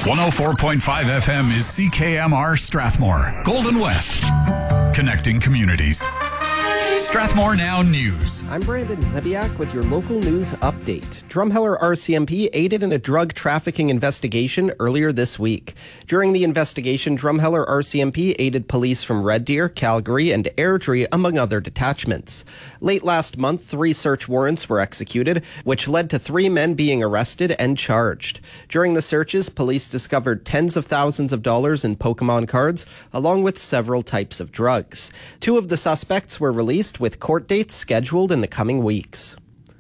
104.5 FM is CKMR Strathmore, Golden West, connecting communities. Strathmore Now News. I'm Brandon Zebiak with your local news update. Drumheller RCMP aided in a drug trafficking investigation earlier this week. During the investigation, Drumheller RCMP aided police from Red Deer, Calgary, and Airdrie, among other detachments. Late last month, 3 search warrants were executed, which led to 3 men being arrested and charged. During the searches, police discovered tens of thousands of dollars in Pokemon cards, along with several types of drugs. 2 of the suspects were released, with court dates scheduled in the coming weeks.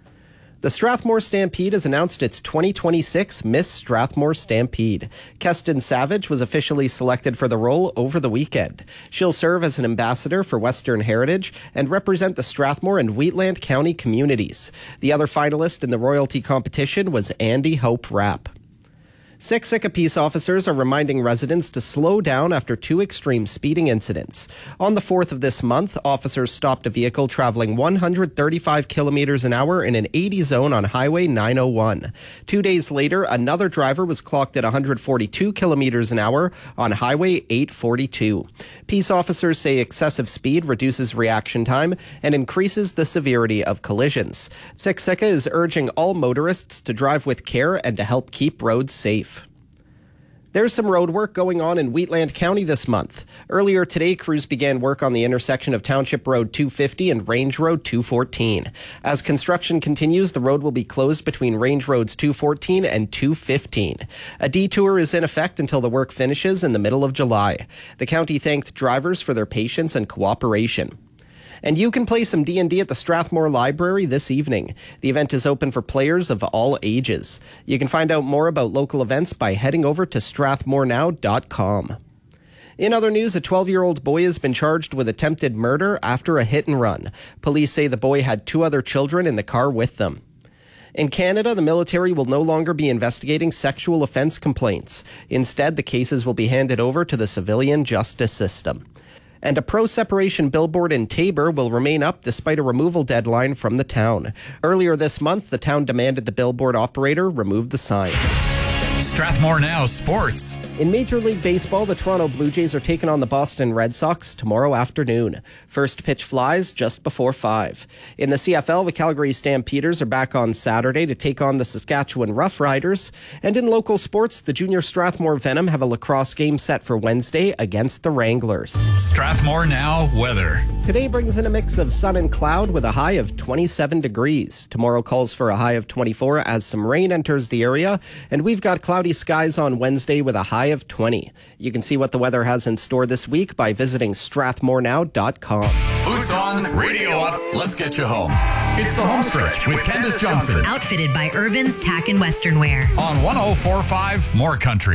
The Strathmore Stampede has announced its 2026 Miss Strathmore Stampede. Keston Savage was officially selected for the role over the weekend. She'll serve as an ambassador for Western Heritage and represent the Strathmore and Wheatland County communities. The other finalist in the royalty competition was Andy Hope Rapp. Siksika peace officers are reminding residents to slow down after 2 extreme speeding incidents. On the 4th of this month, officers stopped a vehicle traveling 135 kilometers an hour in an 80 zone on Highway 901. 2 days later, another driver was clocked at 142 kilometers an hour on Highway 842. Peace officers say excessive speed reduces reaction time and increases the severity of collisions. Siksika is urging all motorists to drive with care and to help keep roads safe. There's some road work going on in Wheatland County this month. Earlier today, crews began work on the intersection of Township Road 250 and Range Road 214. As construction continues, the road will be closed between Range Roads 214 and 215. A detour is in effect until the work finishes in the middle of July. The county thanked drivers for their patience and cooperation. And you can play some D&D at the Strathmore Library this evening. The event is open for players of all ages. You can find out more about local events by heading over to strathmorenow.com. In other news, a 12-year-old boy has been charged with attempted murder after a hit-and-run. Police say the boy had 2 other children in the car with them. In Canada, the military will no longer be investigating sexual offense complaints. Instead, the cases will be handed over to the civilian justice system. And a pro-separation billboard in Taber will remain up despite a removal deadline from the town. Earlier this month, the town demanded the billboard operator remove the sign. Strathmore Now Sports. In Major League Baseball, the Toronto Blue Jays are taking on the Boston Red Sox tomorrow afternoon. First pitch flies just before 5. In the CFL, the Calgary Stampeders are back on Saturday to take on the Saskatchewan Roughriders. And in local sports, the Junior Strathmore Venom have a lacrosse game set for Wednesday against the Wranglers. Strathmore Now weather. Today brings in a mix of sun and cloud with a high of 27 degrees. Tomorrow calls for a high of 24 as some rain enters the area. And we've got cloudy skies on Wednesday with a high of 20. You can see what the weather has in store this week by visiting strathmorenow.com. Boots on, radio up, let's get you home. It's the home stretch with Candace Johnson. Outfitted by Irvin's Tack and Western Wear. On 104.5 More Country.